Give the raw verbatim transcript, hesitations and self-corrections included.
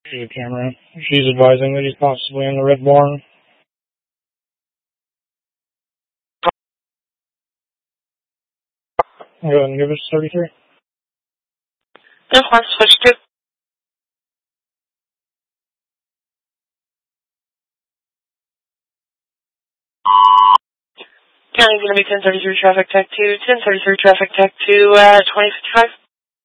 She's a camera. She's advising that he's possibly in the Red Barn. Go ahead and give us thirty-three. Yes, one, switch to. County's going to be ten thirty-three traffic tech two, ten thirty-three traffic tech two, uh, twenty fifty-five.